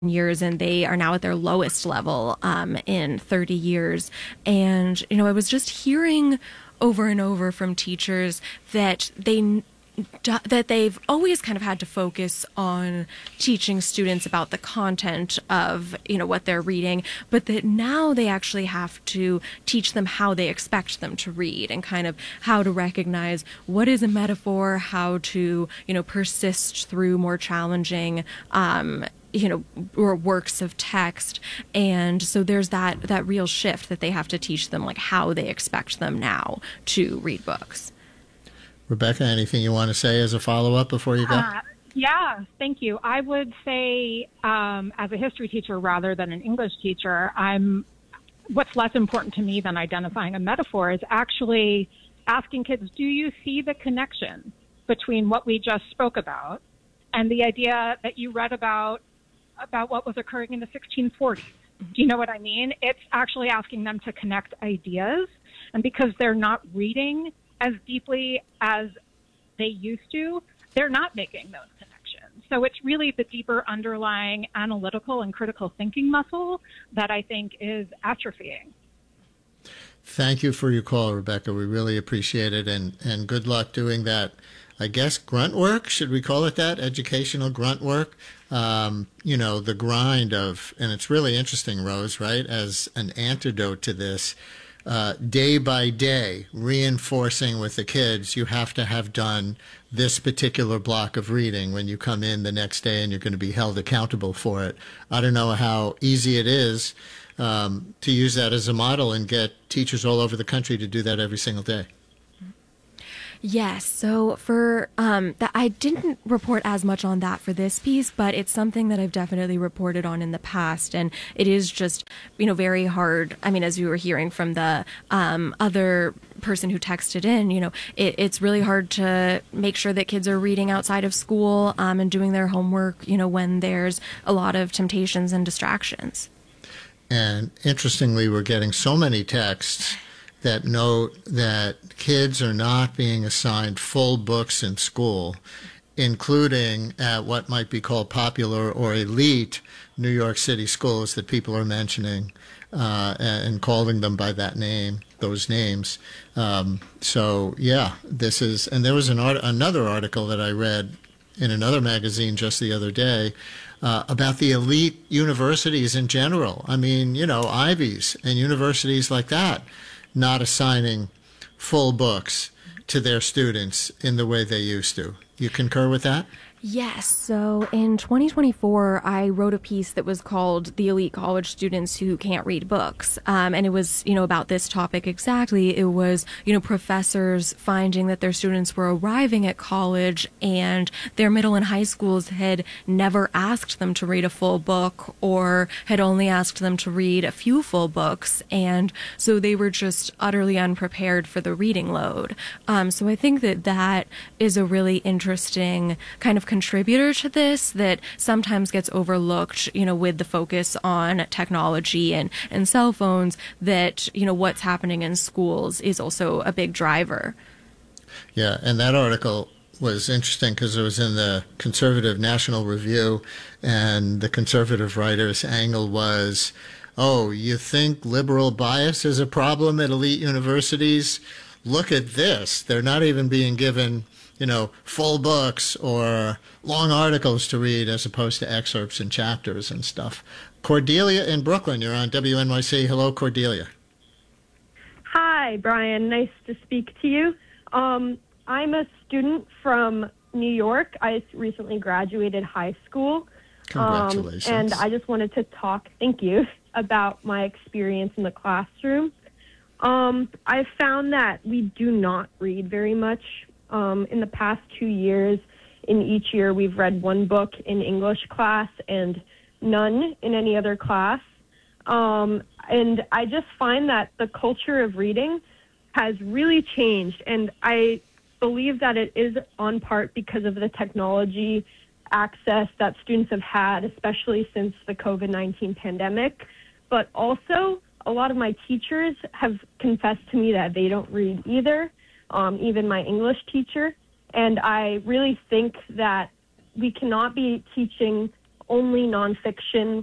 years, and they are now at their lowest level in 30 years. And, I was just hearing over and over from teachers that they've always kind of had to focus on teaching students about the content of, what they're reading, but that now they actually have to teach them how they expect them to read and kind of how to recognize what is a metaphor, how to, persist through more challenging or works of text. And so there's that real shift that they have to teach them, like how they expect them now to read books. Rebecca, anything you want to say as a follow-up before you go? Yeah, thank you. I would say as a history teacher rather than an English teacher, what's less important to me than identifying a metaphor is actually asking kids, do you see the connection between what we just spoke about and the idea that you read about what was occurring in the 1640s? Do you know what I mean? It's actually asking them to connect ideas. And because they're not reading as deeply as they used to, they're not making those connections. So it's really the deeper underlying analytical and critical thinking muscle that I think is atrophying. Thank you for your call, Rebecca. We really appreciate it, and good luck doing that. I guess grunt work, should we call it that? Educational grunt work. The grind of, and it's really interesting, Rose, right? As an antidote to this, day by day, reinforcing with the kids, you have to have done this particular block of reading when you come in the next day and you're going to be held accountable for it. I don't know how easy it is to use that as a model and get teachers all over the country to do that every single day. Yes. So for that, I didn't report as much on that for this piece, but it's something that I've definitely reported on in the past. And it is just, very hard. I mean, as we were hearing from the other person who texted in, it's really hard to make sure that kids are reading outside of school and doing their homework, when there's a lot of temptations and distractions. And interestingly, we're getting so many texts that note that kids are not being assigned full books in school, including at what might be called popular or elite New York City schools that people are mentioning and calling them by that name, those names. So, yeah, this is, and there was another article that I read in another magazine just the other day about the elite universities in general. I mean, Ivies and universities like that, not assigning full books to their students in the way they used to. You concur with that? Yes. So in 2024, I wrote a piece that was called "The Elite College Students Who Can't Read Books." And it was, about this topic exactly. It was, professors finding that their students were arriving at college and their middle and high schools had never asked them to read a full book or had only asked them to read a few full books. And so they were just utterly unprepared for the reading load. So I think that is a really interesting kind of contributor to this that sometimes gets overlooked, with the focus on technology and cell phones, that, what's happening in schools is also a big driver. Yeah, and that article was interesting because it was in the Conservative National Review, and the conservative writer's angle was, oh, you think liberal bias is a problem at elite universities? Look at this. They're not even being given full books or long articles to read as opposed to excerpts and chapters and stuff. Cordelia in Brooklyn, you're on WNYC. Hello, Cordelia. Hi, Brian. Nice to speak to you. I'm a student from New York. I recently graduated high school. Congratulations. And I just wanted to talk, thank you, about my experience in the classroom. I've found that we do not read very much. In the past 2 years, in each year, we've read one book in English class and none in any other class. And I just find that the culture of reading has really changed. And I believe that it is on part because of the technology access that students have had, especially since the COVID-19 pandemic. But also, a lot of my teachers have confessed to me that they don't read either. Even my English teacher. And I really think that we cannot be teaching only nonfiction